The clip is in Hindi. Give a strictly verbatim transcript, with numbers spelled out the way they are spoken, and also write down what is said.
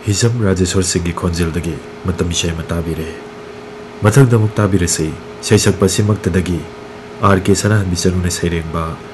हिजम राजेश्वर सिंह खोंजेलदगी मतम इशय मताबिरे मथंग दमुक ताबिरसे सैसक पसिमक्तदगी आर के सनाहन बिचरुने सैरेंबा